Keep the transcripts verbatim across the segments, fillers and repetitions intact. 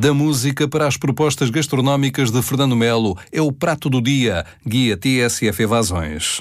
Da música para as propostas gastronómicas de Fernando Melo, é o Prato do Dia, guia T S F Evasões.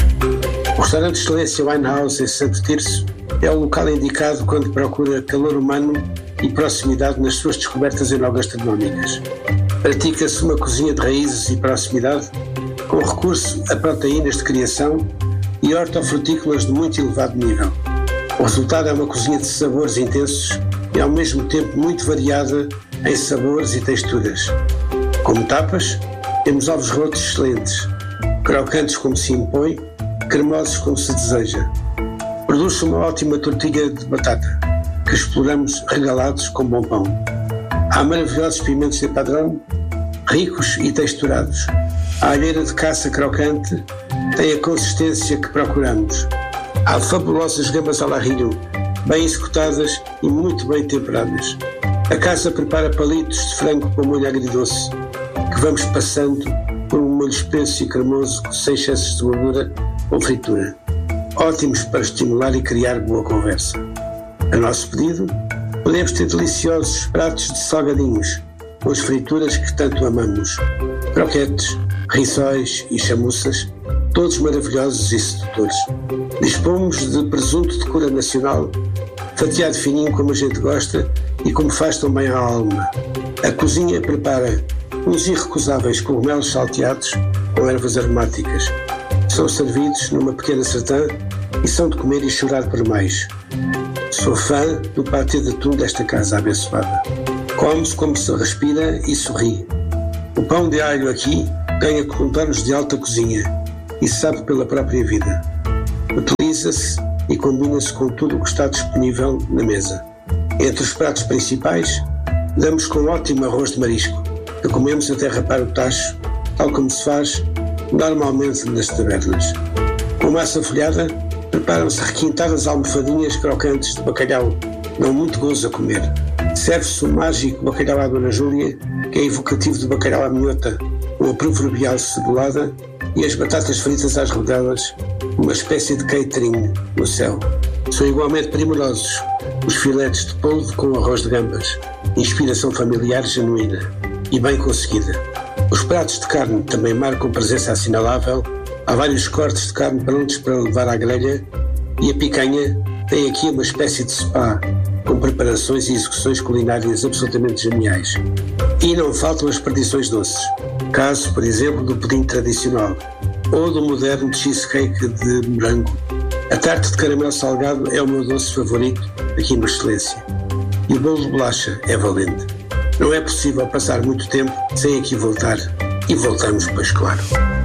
O restaurante Excelência Winehouse em Santo Tirso é o local indicado quando procura calor humano e proximidade nas suas descobertas enogastronómicas. Pratica-se uma cozinha de raízes e proximidade com recurso a proteínas de criação e hortofrutícolas de muito elevado nível. O resultado é uma cozinha de sabores intensos e ao mesmo tempo muito variada em sabores e texturas. Como tapas, temos ovos rotos excelentes, crocantes como se impõe, cremosos como se deseja. Produz uma ótima tortilha de batata, que exploramos regalados com bom pão. Há maravilhosos pimentos de padrão, ricos e texturados. A alheira de caça crocante tem a consistência que procuramos. Há fabulosas gambas ao larrilho, bem executadas e muito bem temperadas. A casa prepara palitos de frango com molho agridoce, que vamos passando por um molho espesso e cremoso sem excessos de gordura com fritura. Ótimos para estimular e criar boa conversa. A nosso pedido, podemos ter deliciosos pratos de salgadinhos, com as frituras que tanto amamos. Croquetes, rissóis e chamuças, todos maravilhosos e sedutores. Dispomos de presunto de cura nacional, fatiado fininho como a gente gosta e como faz tão bem à alma. A cozinha prepara uns irrecusáveis cogumelos salteados com ervas aromáticas. São servidos numa pequena sertã e são de comer e chorar por mais. Sou fã do patê de atum desta casa abençoada. Come-se como se respira e sorri. O pão de alho aqui ganha contornos de alta cozinha e sabe pela própria vida. Utiliza-se e combina-se com tudo o que está disponível na mesa. Entre os pratos principais, damos com ótimo arroz de marisco, que comemos até rapar o tacho, tal como se faz normalmente nas tabernas. Com massa folhada, preparam-se requintadas almofadinhas crocantes de bacalhau, não muito gozo a comer. Serve-se o mágico bacalhau à Dona Júlia, que é evocativo do bacalhau à minhota, com a proverbial cebolada e as batatas fritas às rodelas, uma espécie de catering no céu. São igualmente primorosos os filetes de polvo com arroz de gambas, inspiração familiar genuína e bem conseguida. Os pratos de carne também marcam presença assinalável. Há vários cortes de carne prontos para levar à grelha e a picanha tem aqui uma espécie de spa, com preparações e execuções culinárias absolutamente geniais. E não faltam as perdições doces, caso, por exemplo, do pudim tradicional ou do moderno cheesecake de morango. A tarte de caramelo salgado é o meu doce favorito aqui no Excelência. E o bolo de bolacha é valente. Não é possível passar muito tempo sem aqui voltar. E voltamos, pois claro.